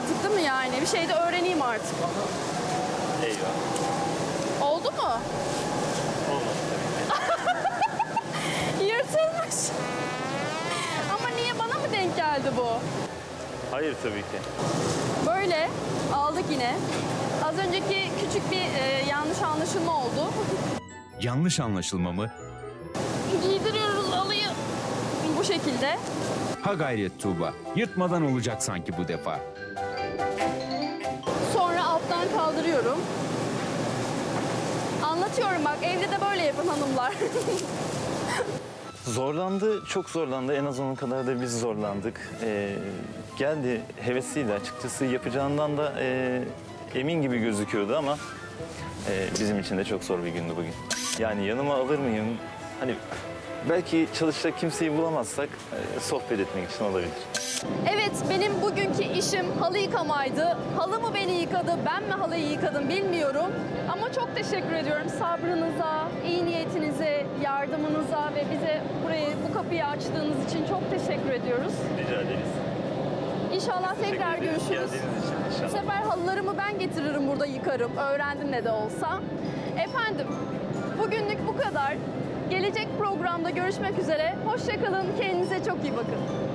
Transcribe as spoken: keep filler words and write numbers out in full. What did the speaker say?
artık değil mi yani? Bir şey de öğreneyim artık. Eyvah. Oldu mu? Olmadı tabii ki. Yırtılmış. Ama niye bana mı denk geldi bu? Hayır tabii ki. Böyle aldık yine. Az önceki küçük bir e, yanlış anlaşılma oldu. Yanlış anlaşılma mı? Giydiriyoruz halıyı. Bu şekilde. Ha gayret Tuğba. Yırtmadan olacak sanki bu defa. Sonra alttan kaldırıyorum. Anlatıyorum bak, evde de böyle yapın hanımlar. Zorlandı, çok zorlandı. En az onun kadar da biz zorlandık. Ee, geldi, hevesliydi açıkçası. Yapacağından da e, emin gibi gözüküyordu ama e, bizim için de çok zor bir gündü bugün. Yani yanıma alır mıyım? Hani belki çalışacak kimseyi bulamazsak e, sohbet etmek için olabilir. Evet, benim bugünkü işim halı yıkamaydı. Halı mı beni yıkadı, ben mi halıyı yıkadım bilmiyorum. Ama çok teşekkür ediyorum sabrınıza, iyi niyetinize, yardımınıza ve bize burayı, bu kapıyı açtığınız için çok teşekkür ediyoruz. Rica ederiz. İnşallah Teşekkür tekrar ederiz görüşürüz. geldiğiniz için Bu inşallah. sefer halılarımı ben getiririm, burada yıkarım. Öğrendim ne de olsa. Efendim, bugünlük bu kadar. Gelecek programda görüşmek üzere. Hoşça kalın, kendinize çok iyi bakın.